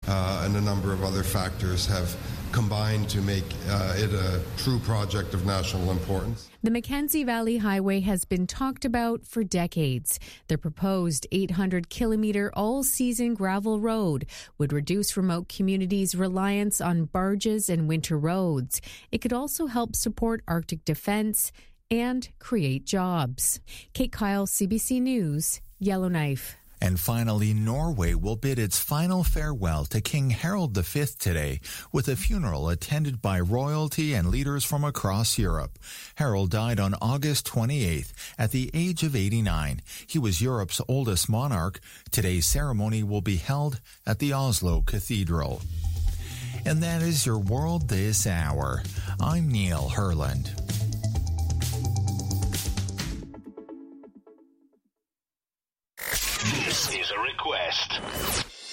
and a number of other factors have combined to make it a true project of national importance. The Mackenzie Valley Highway has been talked about for decades. The proposed 800-kilometre all-season gravel road would reduce remote communities' reliance on barges and winter roads. It could also help support Arctic defence and create jobs. Kate Kyle, CBC News, Yellowknife. And finally, Norway will bid its final farewell to King Harald V today with a funeral attended by royalty and leaders from across Europe. Harald died on August 28th at the age of 89. He was Europe's oldest monarch. Today's ceremony will be held at the Oslo Cathedral. And that is your world this hour. I'm Neil Herland. This is a request.